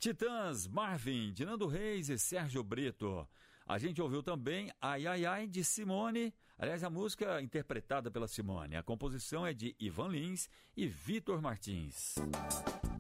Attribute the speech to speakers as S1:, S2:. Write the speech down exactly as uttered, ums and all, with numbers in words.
S1: Titãs, Marvin, de Nando Reis e Sérgio Brito. A gente ouviu também Ai Ai Ai, de Simone. Aliás, a música interpretada pela Simone. A composição é de Ivan Lins e Vitor Martins.